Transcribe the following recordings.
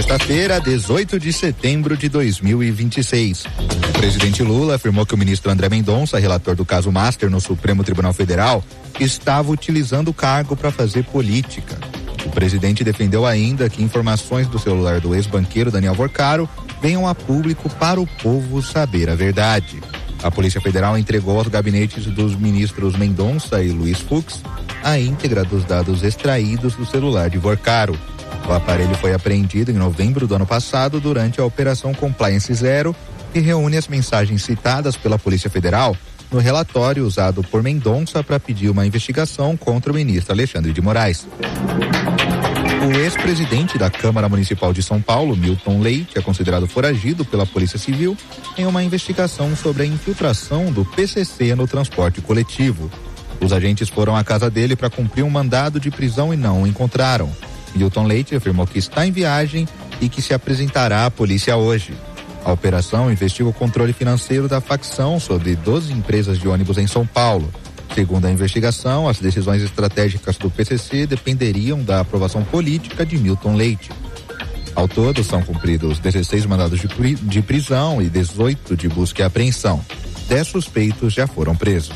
Sexta-feira, 18 de setembro de 2026. O presidente Lula afirmou que o ministro André Mendonça, relator do caso Master no Supremo Tribunal Federal, estava utilizando o cargo para fazer política. O presidente defendeu ainda que informações do celular do ex-banqueiro Daniel Vorcaro venham a público para o povo saber a verdade. A Polícia Federal entregou aos gabinetes dos ministros Mendonça e Luiz Fux a íntegra dos dados extraídos do celular de Vorcaro. O aparelho foi apreendido em novembro do ano passado durante a Operação Compliance Zero, que reúne as mensagens citadas pela Polícia Federal no relatório usado por Mendonça para pedir uma investigação contra o ministro Alexandre de Moraes. O ex-presidente da Câmara Municipal de São Paulo, Milton Leite, é considerado foragido pela Polícia Civil em uma investigação sobre a infiltração do PCC no transporte coletivo. Os agentes foram à casa dele para cumprir um mandado de prisão e não o encontraram. Milton Leite afirmou que está em viagem e que se apresentará à polícia hoje. A operação investiga o controle financeiro da facção sobre 12 empresas de ônibus em São Paulo. Segundo a investigação, as decisões estratégicas do PCC dependeriam da aprovação política de Milton Leite. Ao todo, são cumpridos 16 mandados de prisão e 18 de busca e apreensão. 10 suspeitos já foram presos.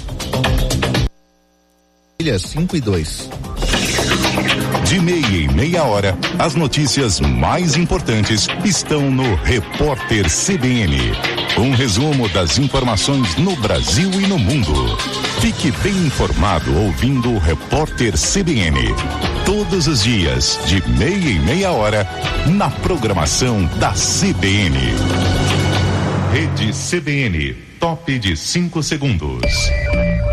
5 e 2. De meia em meia hora, as notícias mais importantes estão no Repórter CBN. Um resumo das informações no Brasil e no mundo. Fique bem informado ouvindo o Repórter CBN. Todos os dias, de meia em meia hora, na programação da CBN. Rede CBN, top de 5 segundos.